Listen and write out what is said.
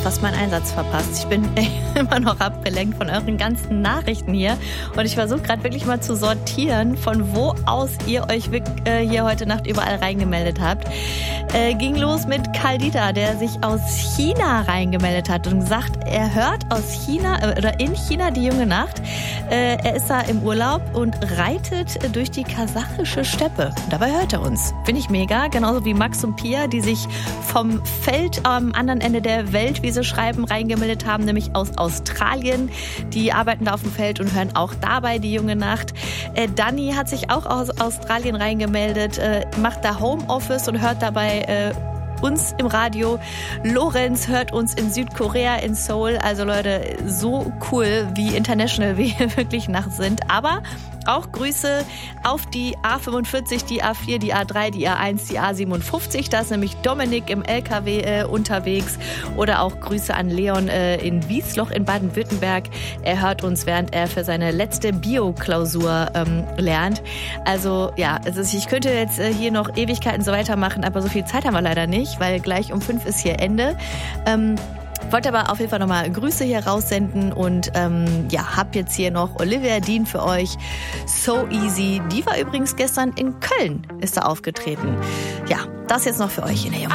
fast meinen Einsatz verpasst. Ich bin immer noch abgelenkt von euren ganzen Nachrichten hier. Und ich versuche gerade wirklich mal zu sortieren, von wo aus ihr euch hier heute Nacht überall reingemeldet habt. Ging los mit Karl Dieter, der sich aus China reingemeldet hat und sagt, er hört aus China oder in China die junge Nacht. Er ist da im Urlaub und reitet durch die kasachische Steppe. Dabei hört er uns. Finde ich mega. Genauso wie Max und Pia, die sich vom Feld am anderen Ende der Welt, wie sie schreiben, reingemeldet haben, nämlich aus Australien. Die arbeiten da auf dem Feld und hören auch dabei die junge Nacht. Dani hat sich auch aus Australien reingemeldet, macht da Homeoffice und hört dabei uns im Radio. Lorenz hört uns in Südkorea, in Seoul. Also Leute, so cool, wie international wir wirklich nachts sind. Aber auch Grüße auf die A45, die A4, die A3, die A1, die A57. Da ist nämlich Dominik im LKW unterwegs. Oder auch Grüße an Leon in Wiesloch in Baden-Württemberg. Er hört uns, während er für seine letzte Bio-Klausur lernt. Also ja, ich könnte jetzt hier noch Ewigkeiten so weitermachen, aber so viel Zeit haben wir leider nicht, weil gleich um 5 ist hier Ende. Wollte aber auf jeden Fall nochmal Grüße hier raussenden und hab jetzt hier noch Olivia Dean für euch. So Easy. Die war übrigens gestern in Köln, ist da aufgetreten. Ja, das jetzt noch für euch in der